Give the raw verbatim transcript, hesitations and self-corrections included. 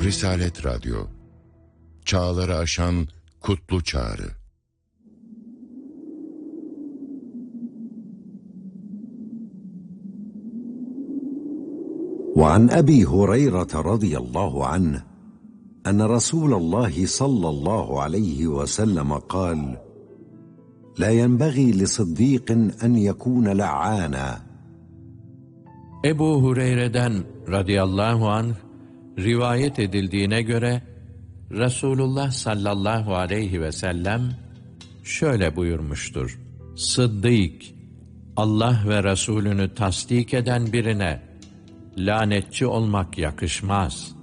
Risalet Radyo, çağları aşan kutlu çağrı. وعن أبي هريرة رضي الله عنه أن رسول الله صلى الله عليه وسلم قال: لا ينبغي لصديق أن يكون لعانا. Ebu Hureyre'den radıyallahu anh rivayet edildiğine göre Resulullah sallallahu aleyhi ve sellem şöyle buyurmuştur: Sıddık, Allah ve Resulünü tasdik eden birine lanetçi olmak yakışmaz.